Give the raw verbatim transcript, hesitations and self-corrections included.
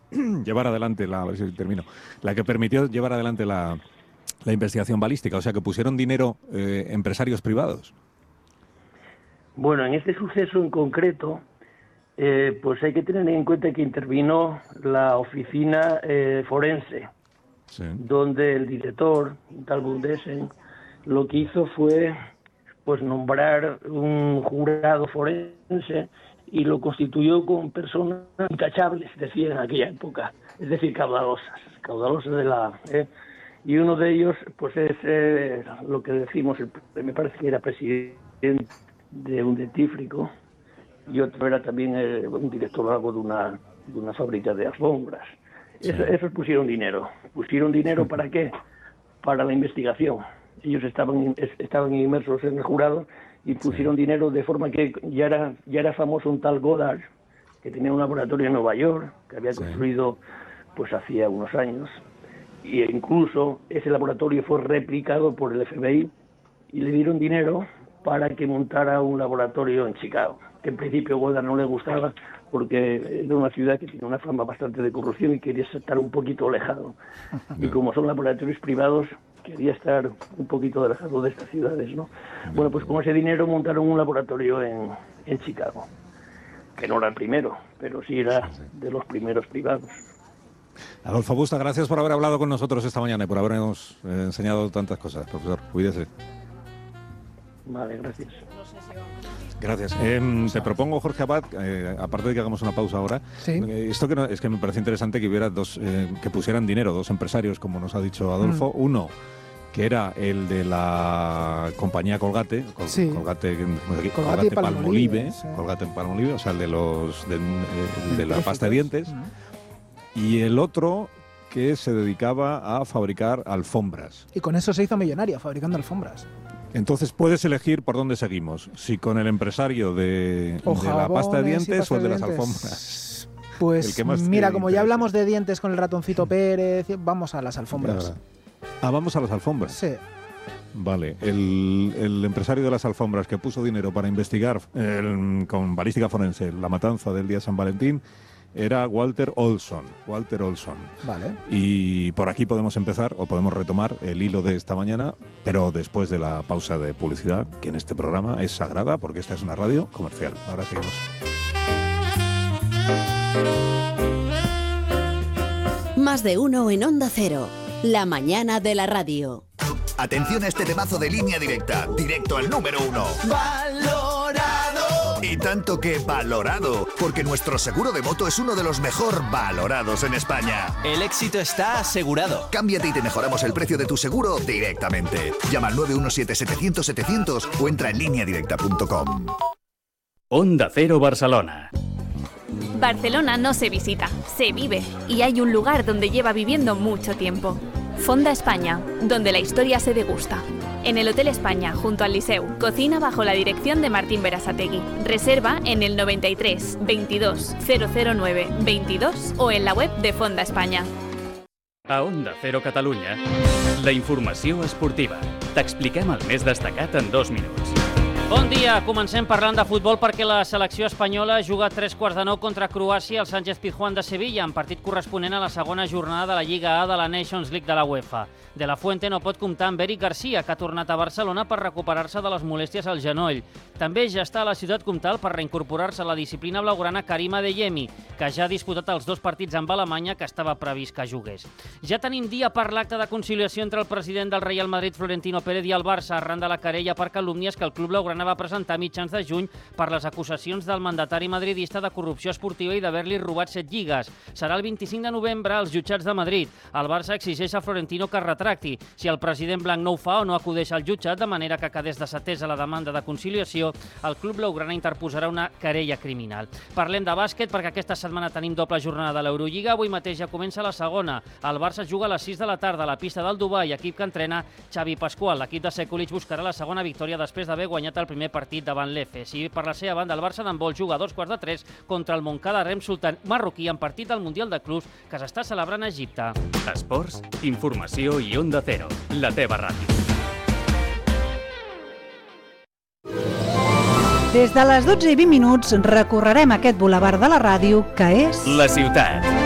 llevar adelante la, a ver si termino, la que permitió llevar adelante la, la investigación balística, o sea que pusieron dinero eh, empresarios privados. Bueno, en este suceso en concreto, eh, pues hay que tener en cuenta que intervino la oficina eh, forense, sí. donde el director, tal Bundesen, lo que hizo fue pues nombrar un jurado forense y lo constituyó con personas intachables, decía en aquella época, es decir, caudalosas, caudalosas de la... Eh, y uno de ellos, pues es eh, lo que decimos, el, me parece que era presidente de un dentífrico, y otro era también eh, un director algo de una, de una fábrica de alfombras. Sí. Eso, esos pusieron dinero. ¿Pusieron dinero para qué? Para la investigación. Ellos estaban estaban inmersos en el jurado y pusieron sí. dinero de forma que ya era ya era famoso un tal Goddard, que tenía un laboratorio en Nueva York, que había sí. construido pues hacía unos años, y incluso ese laboratorio fue replicado por el F B I y le dieron dinero para que montara un laboratorio en Chicago, que en principio Goddard no le gustaba porque era una ciudad que tiene una fama bastante de corrupción y quería estar un poquito alejado. Y como son laboratorios privados, quería estar un poquito alejado de estas ciudades, ¿no? Bueno, pues con ese dinero montaron un laboratorio en, en Chicago, que no era el primero, pero sí era de los primeros privados. Adolfo Busta, gracias por haber hablado con nosotros esta mañana y por habernos eh, enseñado tantas cosas, profesor. Cuídese. Vale, gracias. Gracias. Eh, te propongo, Jorge Abad, eh, aparte de que hagamos una pausa ahora, ¿Sí? eh, esto que no, es que me parece interesante que hubiera dos, eh, que pusieran dinero, dos empresarios, como nos ha dicho Adolfo. Mm. Uno, que era el de la compañía Colgate, Col, sí. Colgate, Colgate, Colgate Palmolive, sí. Colgate Palmolive, o sea, el de los de, de, de la pasta de dientes. Mm. Y el otro que se dedicaba a fabricar alfombras. Y con eso se hizo millonario, fabricando alfombras. Entonces puedes elegir por dónde seguimos, si con el empresario de, de la pasta de dientes pasta o el de, de las alfombras. Pues mira, como ya hablamos de dientes con el ratoncito Pérez, vamos a las alfombras. Ah, vamos a las alfombras. Sí. Vale, el, el empresario de las alfombras que puso dinero para investigar el, con balística forense la matanza del día de San Valentín era Walter Olson. Walter Olson. Vale. Y por aquí podemos empezar o podemos retomar el hilo de esta mañana, pero después de la pausa de publicidad, que en este programa es sagrada porque esta es una radio comercial. Ahora seguimos. Más de uno en Onda Cero. La mañana de la radio. Atención a este temazo de Línea Directa. Directo al número uno. ¡Valorado! Y tanto que valorado, porque nuestro seguro de moto es uno de los mejor valorados en España. El éxito está asegurado. Cámbiate y te mejoramos el precio de tu seguro directamente. Llama al nueve uno siete setecientos setecientos o entra en línea directa punto com. Onda Cero Barcelona. Barcelona no se visita, se vive. Y hay un lugar donde lleva viviendo mucho tiempo. Fonda España, donde la historia se degusta. En el Hotel España, junto al Liceu, cocina bajo la dirección de Martín Berasategui. Reserva en el noventa y tres veintidós cero cero nueve veintidós o en la web de Fonda España. A Onda Cero Catalunya, la informació esportiva. T'expliquem el més destacat en dos minuts. Bon dia, comencem parlant de futbol perquè la selecció espanyola juga a tres quarts de nou contra Croàcia al Sánchez Pizjuán de Sevilla, en partit corresponent a la segona jornada de la Lliga A de la Nations League de la UEFA. De la Fuente no pot comptar amb Eric Garcia, que ha tornat a Barcelona per recuperar-se de les molèsties al genoll. També ja està a la ciutat comtal per reincorporar-se a la disciplina blaugrana Karim Adeyemi, que ja ha disputat els dos partits amb Alemanya que estava previst que jugués. Ja tenim dia per l'acte de conciliació entre el president del Real Madrid, Florentino Pérez, i el Barça, arran de la querella per calúmnies que el club blaugrana va presentar a mitjans de juny per les acusacions del mandatari madridista de corrupció esportiva i d'haver-li robat set lligues. Serà el vint-i-cinc de novembre als jutjats de Madrid. El Barça exigeix a Florentino que retracti. Si el president blanc no ho fa o no acudeix al jutjat, de manera que quedés desatesa la demanda de conciliació, el club blaugrana interposarà una querella criminal. Parlem de bàsquet perquè aquesta setmana tenim doble jornada de l'Eurolliga. Avui mateix ja comença la segona. El Barça juga a les sis de la tarda a la pista del Dubai, equip que entrena Xavi Pascual. L'equip de Sekulic buscarà la segona victòria després d'haver guanyat el primer partit davant l'Efe. Si per la seva banda el Barça d'handbol juga a dos quarts de tres contra el Moncada Rem Sultan marroquí en partit del Mundial de Clubs que s'està celebrant a Egipte. Esports, informació i Onda Cero, la teva ràdio. Des de les dotze i vint minuts recorrerem aquest bulevard de la ràdio que és... La ciutat.